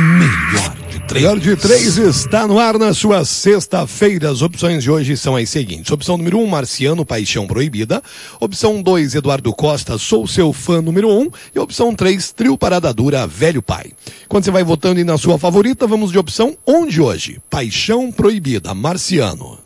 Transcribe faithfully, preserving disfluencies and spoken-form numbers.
melhor de três. Melhor de três está no ar na sua sexta-feira. As opções de hoje são as seguintes. Opção número um, Marciano, Paixão Proibida. Opção dois, Eduardo Costa, Sou Seu Fã número um. E opção três, Trio Parada Dura, Velho Pai. Quando você vai votando aí na sua favorita, vamos de opção um de hoje. Paixão Proibida, Marciano.